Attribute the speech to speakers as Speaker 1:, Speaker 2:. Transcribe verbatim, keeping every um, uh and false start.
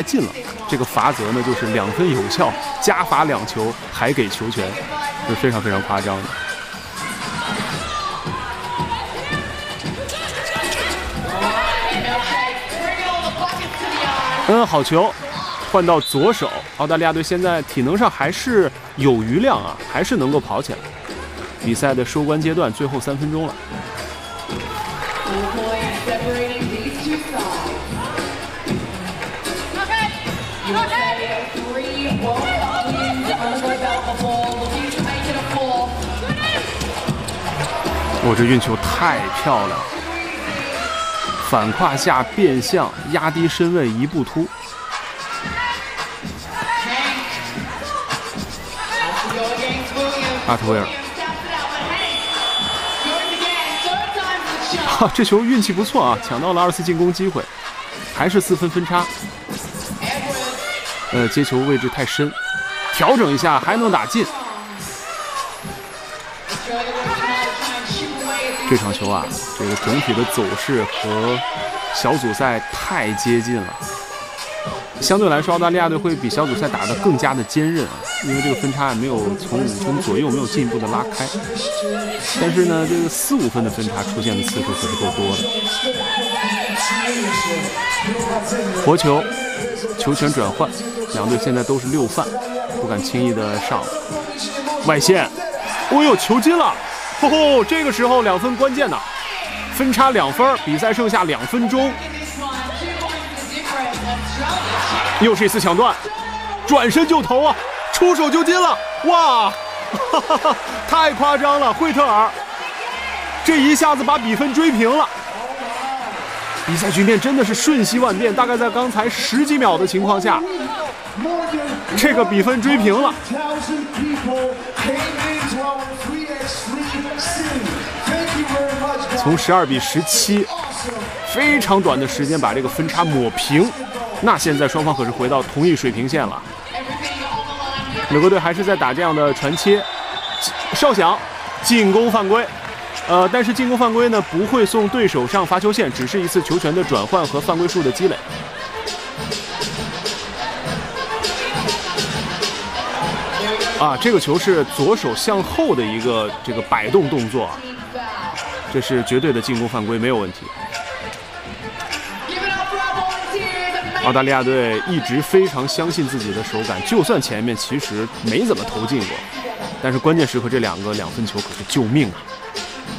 Speaker 1: 进了，这个罚则呢就是两分有效，加罚两球，还给球权，是非常非常夸张的。嗯，好球，换到左手。澳大利亚队现在体能上还是有余量啊，还是能够跑起来。比赛的收官阶段，最后三分钟了。我这运球太漂亮，反胯下变向，压低身位，一步突。阿特威尔，啊，这球运气不错啊，抢到了二次进攻机会，还是四分分差。呃，接球位置太深，调整一下还能打进。这场球啊，这个整体的走势和小组赛太接近了。相对来说，澳大利亚队会比小组赛打得更加的坚韧啊，因为这个分差没有从五分左右没有进一步的拉开。但是呢，这个四五分的分差出现的次数可是够多的。活球，球权转换，两队现在都是六犯，不敢轻易的上。外线，哦呦，球进了！吼吼，这个时候两分关键呐，分差两分，比赛剩下两分钟。又是一次抢断，转身就投啊，出手就进了，哇，哈哈哈，太夸张了！惠特尔这一下子把比分追平了，比赛局面真的是瞬息万变，大概在刚才十几秒的情况下，这个比分追平了。从十二比十七，非常短的时间把这个分差抹平。那现在双方可是回到同一水平线了。美国队还是在打这样的传切，哨响，进攻犯规。呃，但是进攻犯规呢不会送对手上罚球线，只是一次球权的转换和犯规数的积累。啊，这个球是左手向后的一个这个摆动动作，这是绝对的进攻犯规，没有问题。澳大利亚队一直非常相信自己的手感，就算前面其实没怎么投进过，但是关键时刻这两个两分球可是救命啊！